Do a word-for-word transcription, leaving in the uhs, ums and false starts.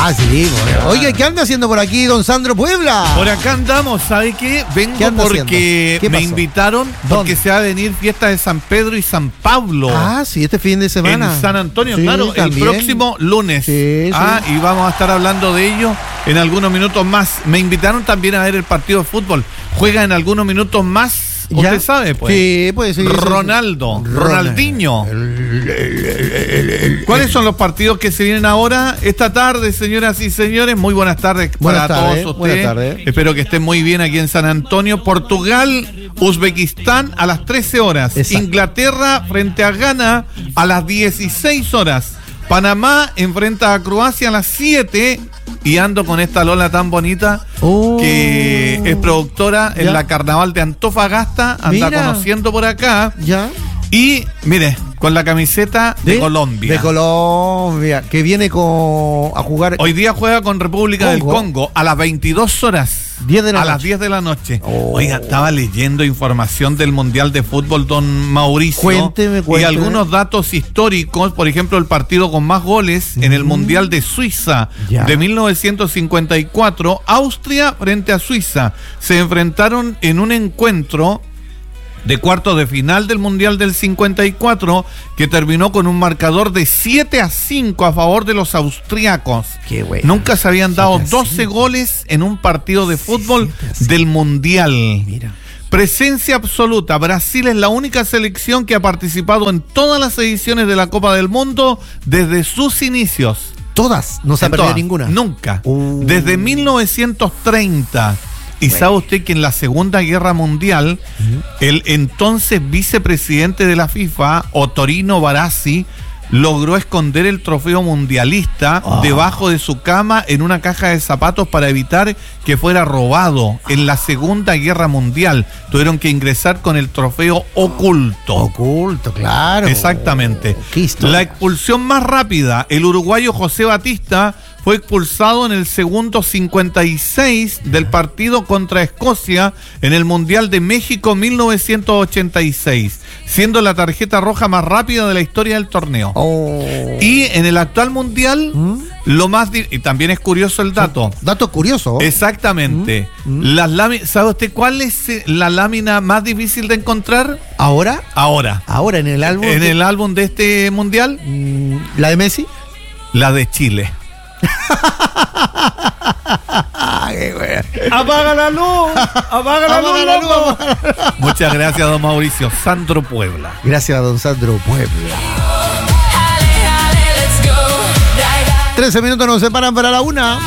Ah, sí, bueno. Oiga, ¿qué anda haciendo por aquí, don Sandro Puebla? Por acá andamos, ¿sabe qué? Vengo ¿Qué anda porque ¿Qué me pasó? invitaron porque ¿Dónde? se va a venir fiesta de San Pedro y San Pablo. Ah, sí, este fin de semana. En San Antonio, Sí, claro, también. el próximo lunes. Sí, ah, sí. y vamos a estar hablando de ello en algunos minutos más. Me invitaron también a ver el partido de fútbol. Juega en algunos minutos más. ¿Ya? Usted sabe, pues. Sí, pues sí. Ronaldo, sí. Ronaldinho. ¿Cuáles son los partidos que se vienen ahora? Esta tarde, señoras y señores. Muy buenas tardes Buenas para tardes, todos buenas ustedes. tardes. Espero que estén muy bien aquí en San Antonio. Portugal, Uzbekistán a las trece horas. Exacto. Inglaterra frente a Ghana a las dieciséis horas. Panamá enfrenta a Croacia a las siete. Y ando con esta Lola tan bonita Oh. que es productora en Ya. la Carnaval de Antofagasta. Anda Mira. conociendo por acá. ¿Ya? Y, mire, con la camiseta de, Colombia. De Colombia, que viene con, a jugar. Hoy día juega con República Congo. del Congo a las veintidós horas. diez de la a noche. las diez de la noche. Oh. Oiga, estaba leyendo información del Mundial de Fútbol, don Mauricio. Cuénteme, Y cuénteme. algunos datos históricos, por ejemplo, el partido con más goles en el Mundial de Suiza Ya. de mil novecientos cincuenta y cuatro. Austria frente a Suiza. Se enfrentaron en un encuentro de cuartos de final del Mundial del cincuenta y cuatro, que terminó con un marcador de siete a cinco a favor de los austriacos. Qué bueno. Nunca se habían dado siete a doce cinco. goles en un partido de fútbol siete a cinco. del Mundial. Mira. Presencia absoluta. Brasil es la única selección que ha participado en todas las ediciones de la Copa del Mundo desde sus inicios. Todas, no se ha En perdido todas. ninguna. Nunca. Uh. Desde mil novecientos treinta. Y Bueno. sabe usted que en la Segunda Guerra Mundial, el entonces vicepresidente de la FIFA, Ottorino Barassi, logró esconder el trofeo mundialista Ah. debajo de su cama en una caja de zapatos para evitar que fuera robado. En la Segunda Guerra Mundial tuvieron que ingresar con el trofeo oculto. Oculto, claro. Exactamente. Qué historia. La expulsión más rápida, el uruguayo José Batista fue expulsado en el segundo cincuenta y seis del partido contra Escocia en el Mundial de México mil novecientos ochenta y seis, siendo la tarjeta roja más rápida de la historia del torneo. Oh. Y en el actual Mundial, ¿Mm? lo más... di- Y también es curioso el dato. Dato curioso. Exactamente. ¿Mm? Las lámi- ¿Sabe usted cuál es eh, la lámina más difícil de encontrar? Ahora, Ahora. ahora en el álbum. En de- el álbum de este mundial, Mm, la de Messi. la de Chile. Ah, qué wea. ¡Apaga la luz! ¡Apaga la luz, Apaga la luz, loco! apaga la luz. Muchas gracias, don Mauricio. Sandro Puebla. Gracias a don Sandro Puebla. Dale, dale, let's go. Dale, dale. trece minutos nos separan para la una.